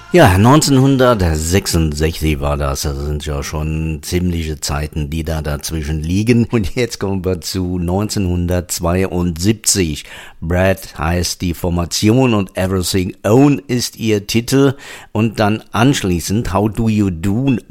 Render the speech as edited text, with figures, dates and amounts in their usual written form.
Ja, 1966 war das. Das sind ja schon ziemliche Zeiten, die da dazwischen liegen. Und jetzt kommen wir zu 1972. Brad heißt die Formation und Everything Own ist ihr Titel. Und dann anschließend How Do You Do